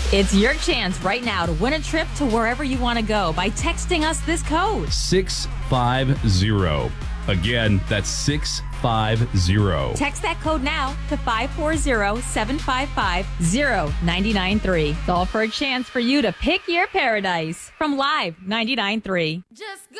It's your chance right now to win a trip to wherever you want to go by texting us this code. 650. Again, that's 650. Text that code now to 540-755-0993. It's all for a chance for you to pick your paradise from Live 99.3. Just go.